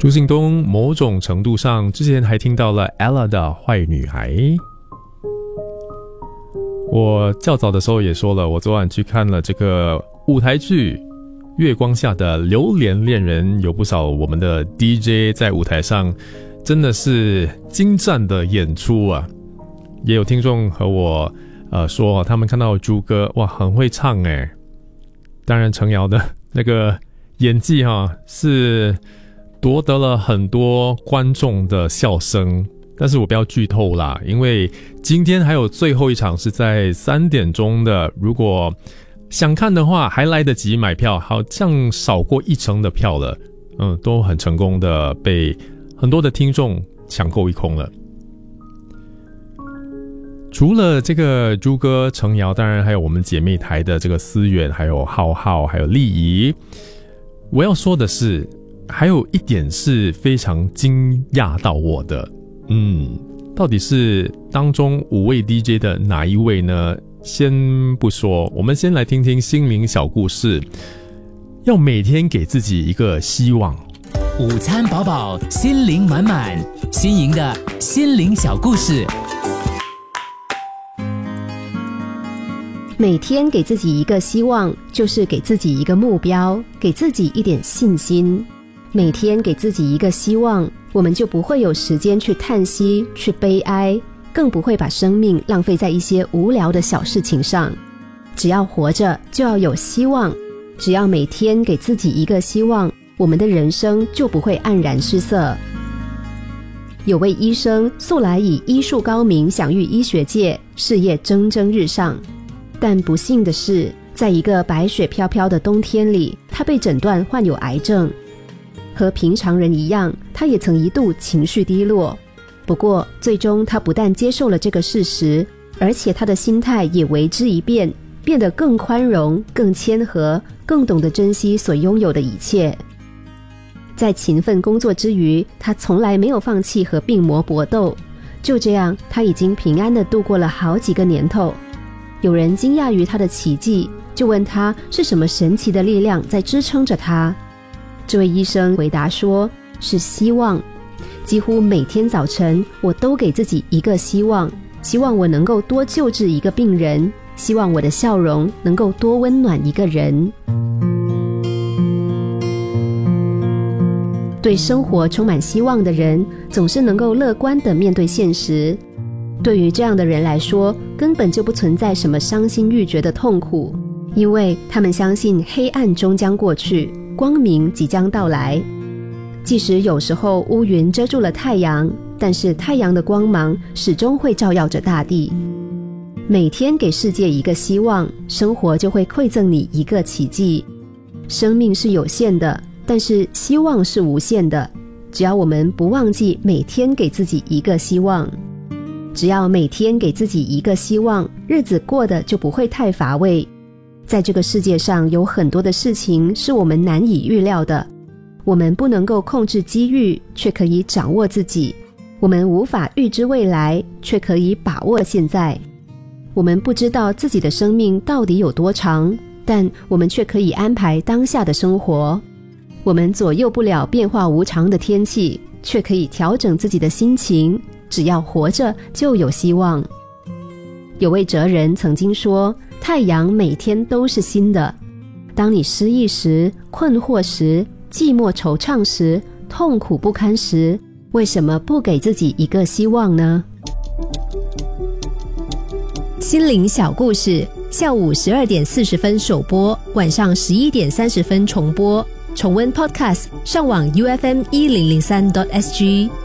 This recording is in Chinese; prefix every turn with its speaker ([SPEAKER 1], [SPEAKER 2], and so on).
[SPEAKER 1] 朱信东某种程度上之前还听到了 Ella 的坏女孩。我较早的时候也说了，我昨晚去看了这个舞台剧月光下的榴莲恋人，有不少我们的 DJ 在舞台上真的是精湛的演出啊。也有听众和我说他们看到朱哥哇很会唱耶。当然程瑶的那个演技是夺得了很多观众的笑声，但是我不要剧透啦，因为今天还有最后一场是在3点钟的，如果想看的话还来得及买票，好像少过1成的票了，都很成功的被很多的听众抢购一空了。除了这个朱哥程瑶，当然还有我们姐妹台的这个思远，还有浩浩，还有丽怡。我要说的是还有一点是非常惊讶到我的，到底是当中5位 DJ 的哪一位呢？先不说，我们先来听听心灵小故事。要每天给自己一个希望。
[SPEAKER 2] 午餐饱饱，心灵满满，新颖的心灵小故事。
[SPEAKER 3] 每天给自己一个希望，就是给自己一个目标，给自己一点信心。每天给自己一个希望，我们就不会有时间去叹息，去悲哀，更不会把生命浪费在一些无聊的小事情上。只要活着，就要有希望。只要每天给自己一个希望，我们的人生就不会黯然失色。有位医生素来以医术高明享誉医学界，事业蒸蒸日上。但不幸的是，在一个白雪飘飘的冬天里，他被诊断患有癌症。和平常人一样，他也曾一度情绪低落。不过最终他不但接受了这个事实，而且他的心态也为之一变，变得更宽容，更谦和，更懂得珍惜所拥有的一切。在勤奋工作之余，他从来没有放弃和病魔搏斗。就这样，他已经平安地度过了好几个年头。有人惊讶于他的奇迹，就问他是什么神奇的力量在支撑着他。这位医生回答说，是希望。几乎每天早晨，我都给自己一个希望，希望我能够多救治一个病人，希望我的笑容能够多温暖一个人。对生活充满希望的人，总是能够乐观地面对现实。对于这样的人来说，根本就不存在什么伤心欲绝的痛苦，因为他们相信黑暗终将过去，光明即将到来。即使有时候乌云遮住了太阳，但是太阳的光芒始终会照耀着大地。每天给世界一个希望，生活就会馈赠你一个奇迹。生命是有限的，但是希望是无限的。只要我们不忘记每天给自己一个希望，只要每天给自己一个希望，日子过得就不会太乏味。在这个世界上，有很多的事情是我们难以预料的。我们不能够控制机遇，却可以掌握自己；我们无法预知未来，却可以把握现在。我们不知道自己的生命到底有多长，但我们却可以安排当下的生活。我们左右不了变化无常的天气，却可以调整自己的心情。只要活着，就有希望。有位哲人曾经说，太阳每天都是新的。当你失意时、困惑时、寂寞惆怅时、痛苦不堪时，为什么不给自己一个希望呢？心灵小故事，下午12点40分首播，晚上11点30分重播。重温 Podcast， 上网 UFM1003.SG。